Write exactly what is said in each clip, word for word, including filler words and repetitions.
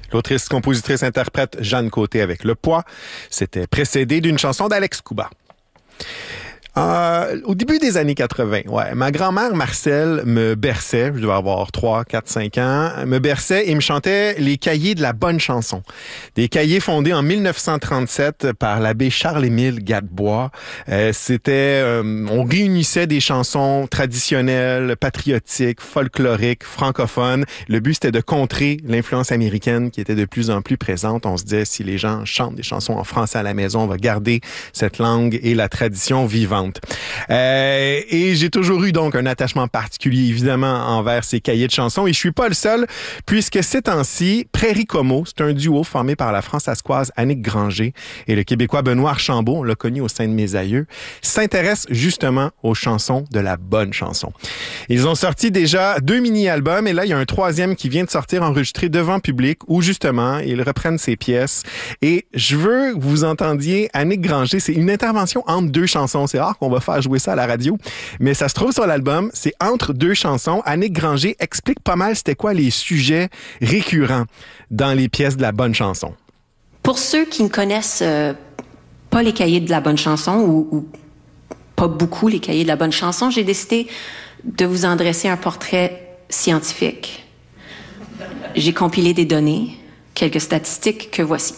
L'autrice, compositrice, interprète Jeanne Côté avec Le Poids. C'était précédé d'une chanson d'Alex Couba. Euh, au début des années quatre-vingt, ouais, ma grand-mère Marcelle me berçait, je devais avoir trois, quatre, cinq ans, me berçait et me chantait les cahiers de la bonne chanson. Des cahiers fondés en mille neuf cent trente-sept par l'abbé Charles-Émile Gadebois. Euh, c'était, euh, on réunissait des chansons traditionnelles, patriotiques, folkloriques, francophones. Le but, c'était de contrer l'influence américaine qui était de plus en plus présente. On se disait, si les gens chantent des chansons en français à la maison, on va garder cette langue et la tradition vivante. Euh, et j'ai toujours eu donc un attachement particulier, évidemment, envers ces cahiers de chansons. Et je suis pas le seul, puisque ces temps-ci, Prairie Como, c'est un duo formé par la Françaiscoise Annick Granger et le Québécois Benoît Archambault, on l'a connu au sein de Mes Aïeux, s'intéressent justement aux chansons de la bonne chanson. Ils ont sorti déjà deux mini-albums et là, il y a un troisième qui vient de sortir enregistré devant public où justement, ils reprennent ces pièces. Et je veux que vous entendiez Annick Granger, c'est une intervention entre deux chansons. C'est rare qu'on va faire jouer ça à la radio, mais ça se trouve sur l'album, c'est entre deux chansons. Annick Granger explique pas mal c'était quoi les sujets récurrents dans les pièces de la bonne chanson. Pour ceux qui ne connaissent euh, pas les cahiers de la bonne chanson ou, ou pas beaucoup les cahiers de la bonne chanson, j'ai décidé de vous en dresser un portrait scientifique. J'ai compilé des données, quelques statistiques que voici.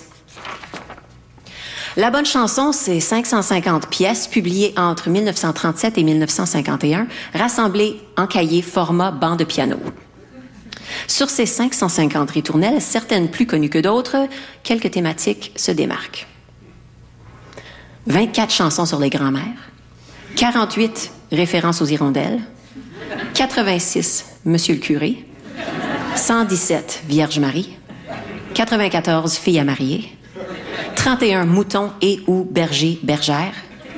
La bonne chanson, c'est cinq cent cinquante pièces publiées entre mille neuf cent trente-sept et mille neuf cent cinquante et un, rassemblées en cahiers format banc de piano. Sur ces cinq cent cinquante ritournelles, certaines plus connues que d'autres, quelques thématiques se démarquent. vingt-quatre chansons sur les grands-mères, quarante-huit références aux hirondelles, quatre-vingt-six Monsieur le curé, cent dix-sept Vierge Marie, quatre-vingt-quatorze Filles à marier, trente et un moutons et ou bergers bergères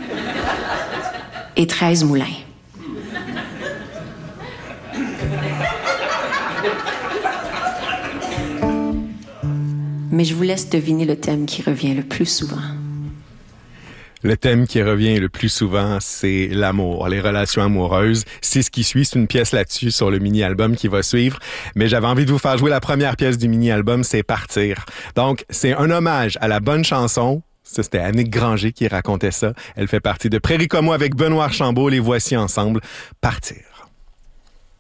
et treize moulins. Mais je vous laisse deviner le thème qui revient le plus souvent. Le thème qui revient le plus souvent, c'est l'amour, les relations amoureuses. C'est ce qui suit, c'est une pièce là-dessus sur le mini-album qui va suivre. Mais j'avais envie de vous faire jouer la première pièce du mini-album, c'est Partir. Donc, c'est un hommage à la bonne chanson. Ça, c'était Annick Granger qui racontait ça. Elle fait partie de Prairie Como avec Benoît Archambault. Les voici ensemble. Partir.